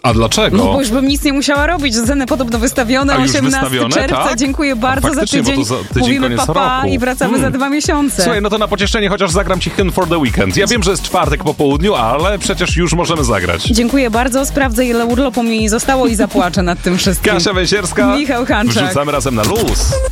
A dlaczego? No bo już bym nic nie musiała robić. Ceny podobno wystawione, A już 18 wystawione, czerwca. tak? Dziękuję bardzo za Faktycznie, bo tydzień. to za tydzień Mówimy koniec papa roku. i wracamy za 2 miesiące. Słuchaj, no to na pocieszenie chociaż zagram ci hymn for the weekend. Ja wiem, że jest czwartek po południu, ale przecież już możemy zagrać. Dziękuję bardzo. Sprawdzę, ile urlopu mi zostało i zapłaczę nad tym wszystkim. Kasia Węsierska. Michał Hanczak. Wrzucamy razem na luz.